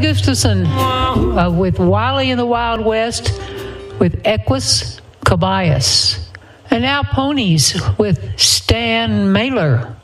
Gustafson with Wily in the Wild West with Equus Cobias. And now Ponies with Stan Mailer.